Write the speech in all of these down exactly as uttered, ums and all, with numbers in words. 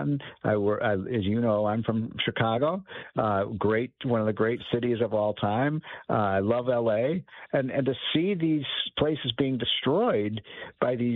Manhattan. I work, I, as you know, I'm from Chicago, uh, great, one of the great cities of all time. Uh, I love L A, and and to see these places being destroyed by these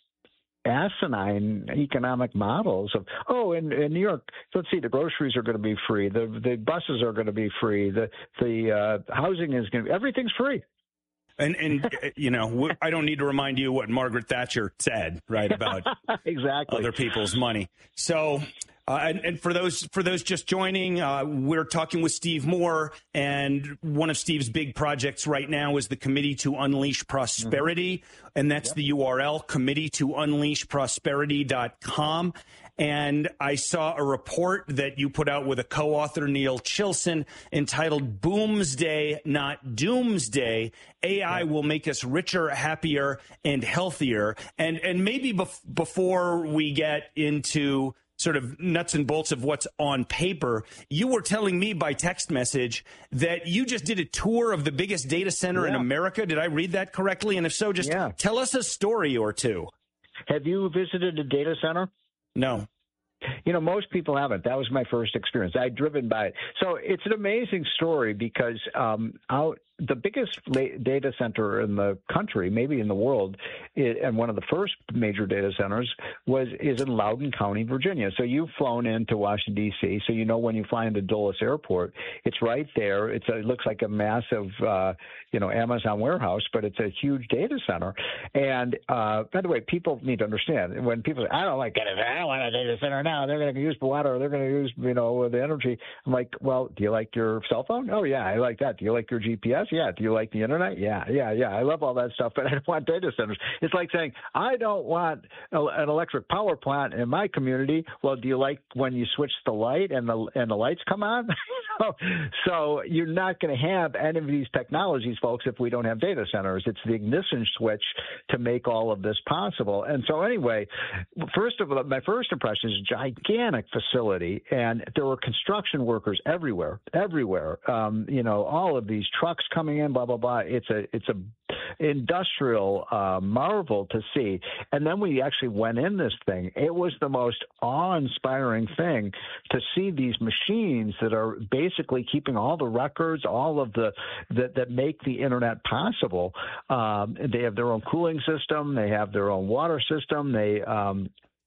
asinine economic models of, oh, in, in New York, let's see, the groceries are going to be free, the the buses are going to be free, the the uh, housing is going to, everything's free. And, and you know, I don't need to remind you what Margaret Thatcher said, right, about exactly other people's money. So, uh, and, and for those for those just joining, uh, we're talking with Steve Moore, and one of Steve's big projects right now is the Committee to Unleash Prosperity, mm-hmm. and that's yep. the U R L, committee to unleash prosperity dot com. And I saw a report that you put out with a co-author, Neil Chilson, entitled Boomsday, Not Doomsday. A I will make us richer, happier, and healthier. And and maybe bef- before we get into sort of nuts and bolts of what's on paper, you were telling me by text message that you just did a tour of the biggest data center yeah. in America. Did I read that correctly? And if so, just yeah. tell us a story or two. Have you visited a data center? No. You know, most people haven't. That was my first experience. I'd driven by it. So it's an amazing story because um, out the biggest data center in the country, maybe in the world, and one of the first major data centers was is in Loudoun County, Virginia. So you've flown into Washington, D C, so you know when you fly into Dulles Airport, it's right there. It's a, it looks like a massive, uh, you know, Amazon warehouse, but it's a huge data center. And uh, by the way, people need to understand, when people say, I don't like data center, I don't want a data center now, they're going to use the water, they're going to use, you know, the energy. I'm like, well, do you like your cell phone? Oh, yeah, I like that. Do you like your G P S? Yeah. Do you like the internet? Yeah, yeah, yeah. I love all that stuff, but I don't want data centers. It's like saying, I don't want an electric power plant in my community. Well, do you like when you switch the light and the and the lights come on? So you're not going to have any of these technologies, folks, if we don't have data centers. It's the ignition switch to make all of this possible. And so anyway, first of all, my first impression is a gigantic facility, and there were construction workers everywhere, everywhere. Um, you know, all of these trucks coming in, blah, blah, blah. It's a, it's a industrial uh, marvel to see. And then we actually went in this thing. It was the most awe-inspiring thing to see these machines that are basically keeping all the records, all of the that, that make the internet possible. Um, they have their own cooling system. They have their own water system. They um,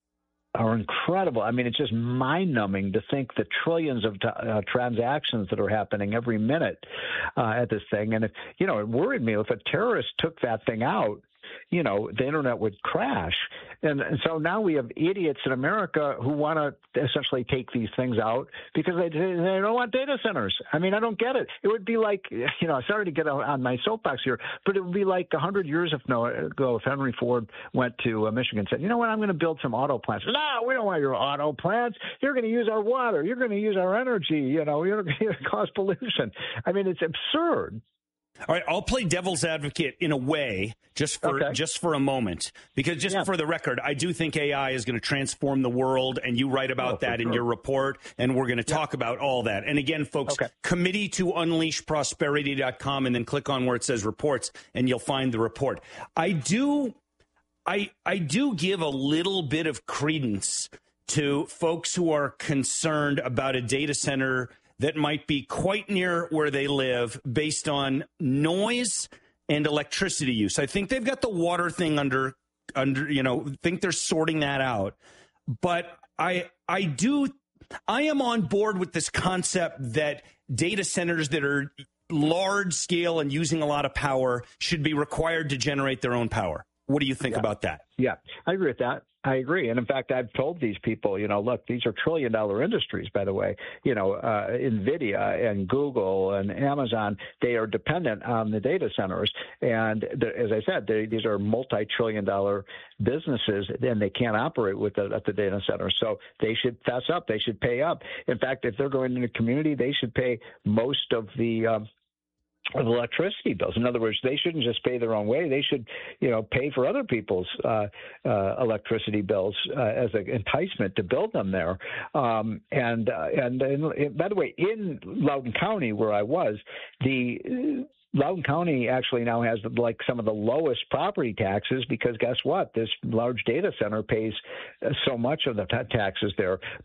are incredible. I mean, it's just mind-numbing to think the trillions of t- uh, transactions that are happening every minute uh, at this thing. And, if, you know, it worried me if a terrorist took that thing out, you know, the internet would crash. And, and so now we have idiots in America who want to essentially take these things out because they, they don't want data centers. I mean, I don't get it. It would be like, you know, sorry to get on my soapbox here, but it would be like one hundred years ago if Henry Ford went to uh, Michigan and said, you know what, I'm going to build some auto plants. No, we don't want your auto plants. You're going to use our water. You're going to use our energy. You know, you're going to cause pollution. I mean, it's absurd. All right, I'll play devil's advocate in a way, just for okay. just for a moment, because just yeah. for the record, I do think A I is going to transform the world, and you write about oh, that in sure. your report, and we're going to yeah. talk about all that. And again, folks, okay. committee to unleash prosperity dot com, and then click on where it says reports, and you'll find the report. I do, I I do give a little bit of credence to folks who are concerned about a data center that might be quite near where they live based on noise and electricity use. I think they've got the water thing under, under, you know, think they're sorting that out. But I, I do, I am on board with this concept that data centers that are large scale and using a lot of power should be required to generate their own power. What do you think yeah. about that? Yeah, I agree with that. I agree. And in fact, I've told these people, you know, look, these are trillion dollar industries, by the way, you know, uh, NVIDIA and Google and Amazon, they are dependent on the data centers. And as I said, they, these are multi-trillion dollar businesses, and they can't operate with the, at the data center. So they should fess up. They should pay up. In fact, if they're going into the community, they should pay most of the um, of electricity bills. In other words, they shouldn't just pay their own way. They should, you know, pay for other people's uh, uh, electricity bills uh, as an enticement to build them there. Um, and, uh, and and by the way, in Loudoun County, where I was, the Loudoun County actually now has like some of the lowest property taxes because guess what? This large data center pays so much of the t- taxes there.